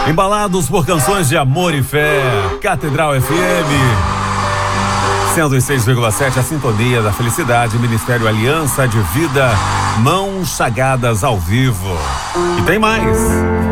Embalados por canções de amor e fé, Catedral FM 106,7, a sintonia da felicidade, Ministério Aliança de Vida, Mãos Chagadas ao vivo. E tem mais.